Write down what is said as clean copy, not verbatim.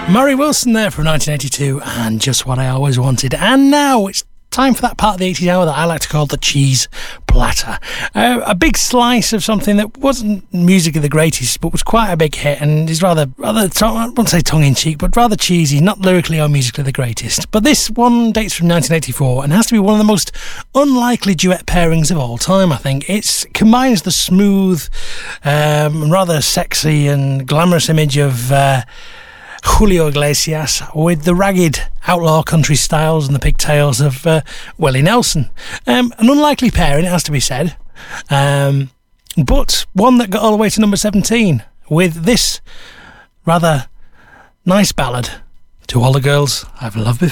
Murray Wilson there from 1982 and Just What I Always Wanted. And now it's time for that part of the 80s hour that I like to call the cheese platter. A big slice of something that wasn't musically the greatest, but was quite a big hit and is rather I won't say tongue-in-cheek, but rather cheesy, not lyrically or musically the greatest. But this one dates from 1984 and has to be one of the most unlikely duet pairings of all time, I think. It combines the smooth, rather sexy and glamorous image of Julio Iglesias with the ragged outlaw country styles and the pigtails of Willie Nelson. An unlikely pairing, it has to be said, but one that got all the way to number 17 with this rather nice ballad, To All the Girls I've Loved Before.